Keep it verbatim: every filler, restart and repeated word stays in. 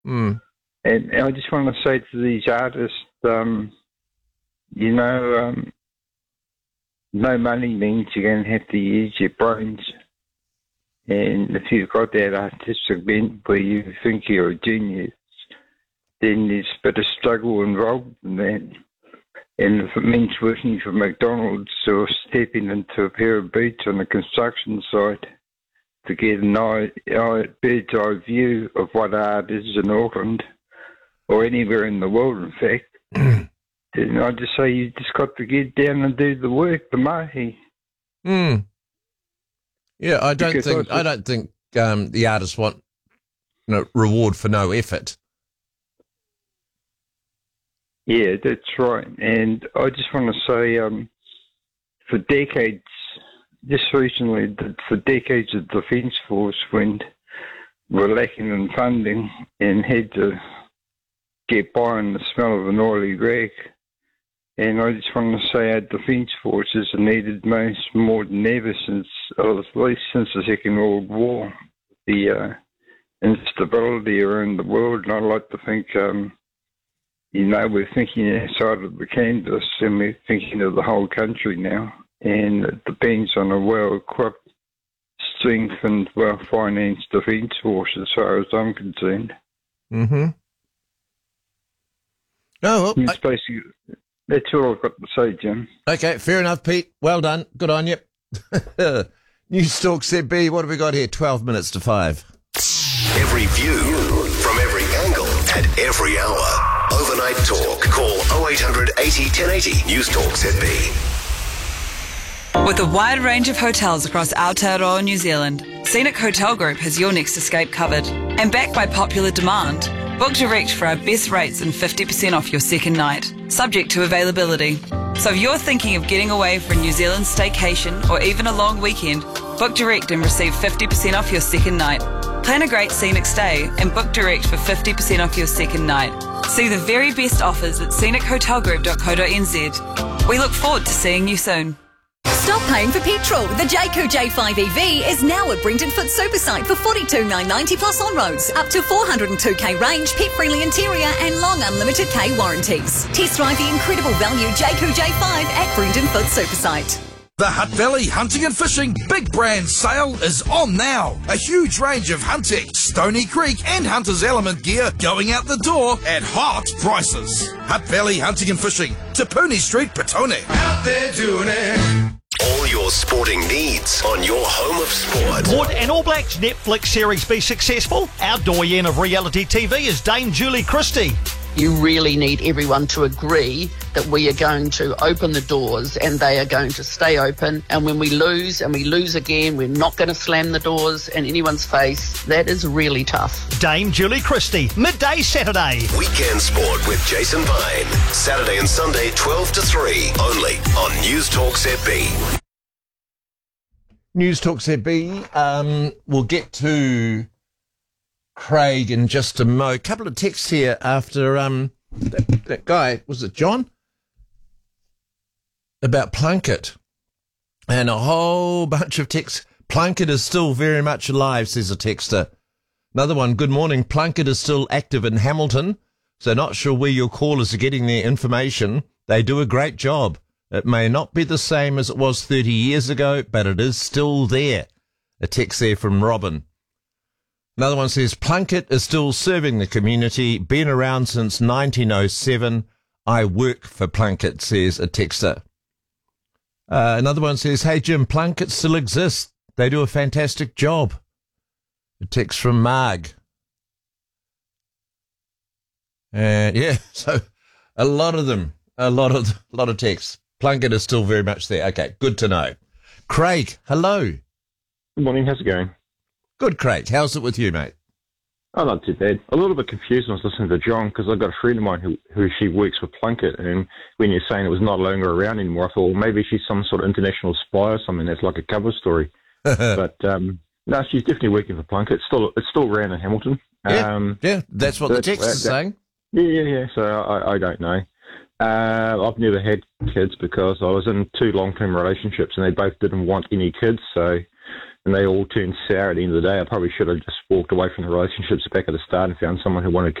Mm. And I just want to say to these artists, um, you know, um, no money means you're going to have to use your brains. And if you've got that artistic bent where you think you're a genius, then there's a bit of struggle involved in that. And if it means working for McDonald's or stepping into a pair of boots on a construction site to get an eye, eye, bird's eye view of what art is in Auckland, or anywhere in the world, in fact, then I just say you just got to get down and do the work, the mahi. Mm. Yeah, I don't Because think I, I don't think um, the artists want, you know, reward for no effort. Yeah, that's right. And I just want to say, um, for decades, just recently, for decades, the Defence Force went were lacking in funding and had to get by on the smell of an oily rag. And I just want to say our Defence Forces are needed most more than ever since, or at least since the Second World War, the uh, instability around the world. And I like to think, um, you know, we're thinking outside of the canvas and we're thinking of the whole country now. And it depends on a well-equipped, strengthened, well-financed Defence Force as far as I'm concerned. Mm-hmm. Oh, well, It's basically, that's all I've got to say, Jim. Okay, fair enough, Pete. Well done. Good on you. News Talk Z B. What have we got here? twelve minutes to five. Every view from every angle at every hour. Overnight Talk. Call oh eight hundred eighty ten eighty. News Talk Z B. With a wide range of hotels across Aotearoa, New Zealand, Scenic Hotel Group has your next escape covered. And backed by popular demand, book direct for our best rates and fifty percent off your second night, subject to availability. So if you're thinking of getting away for a New Zealand staycation or even a long weekend, book direct and receive fifty percent off your second night. Plan a great scenic stay and book direct for fifty percent off your second night. See the very best offers at scenic hotel group dot co dot n z. We look forward to seeing you soon. Stop paying for petrol. The Jayco J five E V is now at Brenton Foot Supersite for forty-two thousand nine hundred ninety plus on-roads, up to four hundred two K range, pet-friendly interior and long unlimited K warranties. Test drive the incredible value Jayco J five at Brenton Foot Supersite. The Hutt Valley Hunting and Fishing Big Brand Sale is on now. A huge range of Huntex, Stony Creek and Hunter's Element gear going out the door at hot prices. Hutt Valley Hunting and Fishing, Te Puni Street, Petone. Out there doing it. All your sporting needs on your home of sport. Would an All Blacks Netflix series be successful? Our doyen of reality T V is Dame Julie Christie. You really need everyone to agree that we are going to open the doors and they are going to stay open. And when we lose and we lose again, we're not going to slam the doors in anyone's face. That is really tough. Dame Julie Christie, midday Saturday. Weekend Sport with Jason Vine. Saturday and Sunday, twelve to three, only on News Talk Z B. News Talk Z B. Um, we'll get to Craig in just a mo. A couple of texts here after um that, that guy, was it John? About Plunkett. And a whole bunch of texts. Plunkett is still very much alive, says a texter. Another one, good morning. Plunkett is still active in Hamilton, so not sure where your callers are getting their information. They do a great job. It may not be the same as it was thirty years ago, but it is still there. A text there from Robin. Another one says, Plunkett is still serving the community, been around since nineteen oh seven. I work for Plunkett, says a texter. Uh, another one says, hey Jim, Plunkett still exists. They do a fantastic job. A text from Marg. And yeah, so a lot of them, a lot of, a lot of texts. Plunkett is still very much there. Okay, good to know. Craig, hello. Good morning, how's it going? Good, Craig. How's it with you, mate? Oh, not too bad. A little bit confused when I was listening to John because I've got a friend of mine who, who she works with Plunkett, and when you're saying it was not longer around anymore, I thought, well, maybe she's some sort of international spy or something. That's like a cover story. But um, no, she's definitely working for Plunkett. It's still, it's still around in Hamilton. Yeah, um, yeah, that's what the text is saying. Yeah, yeah, yeah. So I, I don't know. Uh, I've never had kids because I was in two long-term relationships and they both didn't want any kids. So and they all turned sour at the end of the day. I probably should have just walked away from the relationships back at the start and found someone who wanted